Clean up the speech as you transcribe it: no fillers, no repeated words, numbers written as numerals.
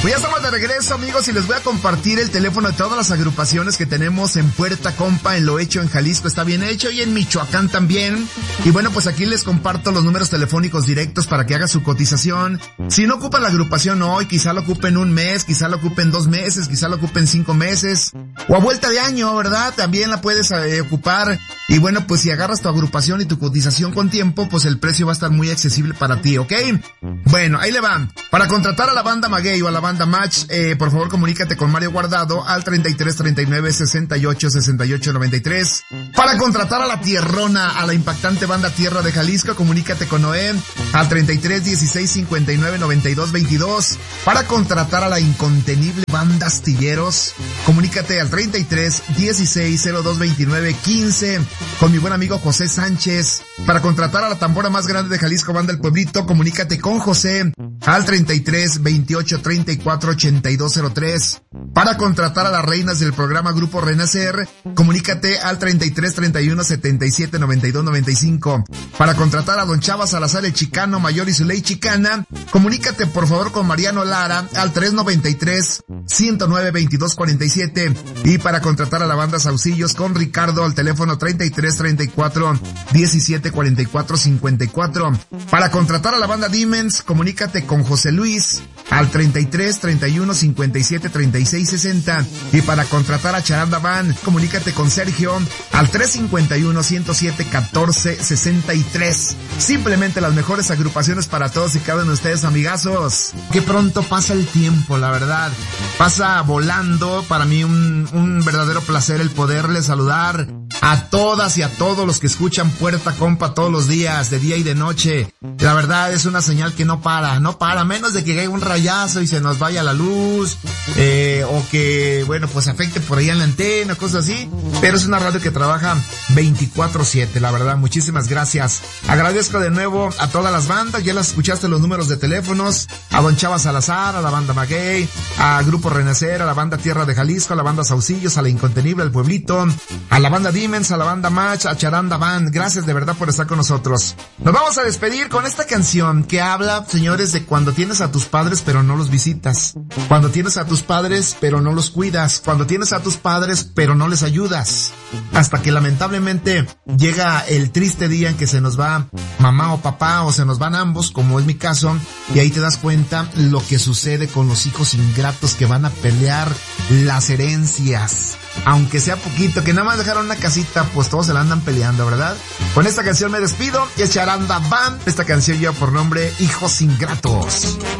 Pues ya estamos de regreso, amigos, y les voy a compartir el teléfono de todas las agrupaciones que tenemos en Puerta Compa, en Lo Hecho, en Jalisco está bien hecho, y en Michoacán también. Y bueno, pues aquí les comparto los números telefónicos directos para que haga su cotización. Si no ocupa la agrupación hoy, quizá lo ocupen un mes, quizá lo ocupen 2 meses, quizá lo ocupen 5 meses, o a vuelta de año, ¿verdad? También la puedes ocupar. Y bueno, pues si agarras tu agrupación y tu cotización con tiempo, pues el precio va a estar muy accesible para ti, ¿ok? Bueno, ahí le van. Para contratar a la banda Maguey o a la banda Match, por favor comunícate con Mario Guardado al 33 39 68 68 93. Para contratar a la Tierrona, a la impactante banda Tierra de Jalisco, comunícate con Noé al 33 16 59 92 22. Para contratar a la incontenible banda Astilleros, comunícate al 33 16 02 29 15 con mi buen amigo José Sánchez. Para contratar a la tambora más grande de Jalisco, banda El Pueblito, comunícate con José al 33 28 34 8203. Para contratar a las reinas del programa Grupo Renacer, comunícate al 33 31 77 92 95. Para contratar a don Chava Salazar el Chicano Mayor y su ley chicana, comunícate por favor con Mariano Lara al 393 109 22 47. Y para contratar a la banda Saucillos con Ricardo al teléfono 33 34 17 44 54. Para contratar a la banda Dimens, comunícate con José Luis al 33 31 57 36 60. Y para contratar a Charanda Van, comunícate con Sergio al 351 107 14 63. Simplemente las mejores agrupaciones para todos y cada uno de ustedes, amigazos. Qué pronto pasa el tiempo, la verdad. Pasa volando. Para mí un verdadero placer el poderles saludar a todas y a todos los que escuchan Puerta Compa todos los días, de día y de noche. La verdad es una señal que no para, a menos de que caiga un rayazo y se nos vaya la luz, o que, bueno, pues afecte por ahí en la antena, cosas así. Pero es una radio que trabaja 24/7, la verdad. Muchísimas gracias. Agradezco de nuevo a todas las bandas, ya las escuchaste los números de teléfonos, a don Chava Salazar, a la banda Maguey, a Grupo Renacer, a la banda Tierra de Jalisco, a la banda Saucillos, a la Incontenible, al Pueblito, a la banda Dimens, a la banda Match, a Charanda Band. Gracias de verdad por estar con nosotros. Nos vamos a despedir con esta canción que habla, señores, de cuando tienes a tus padres pero no los visitas, cuando tienes a tus padres pero no los cuidas, cuando tienes a tus padres pero no les ayudas, hasta que lamentablemente llega el triste día en que se nos va mamá o papá, o se nos van ambos, como es mi caso, y ahí te das cuenta lo que sucede con los hijos ingratos que van a pelear las herencias. Aunque sea poquito, que nada más dejaron una casita, pues todos se la andan peleando, ¿verdad? Con esta canción me despido, y es Charanda Band. Esta canción lleva por nombre Hijos Ingratos.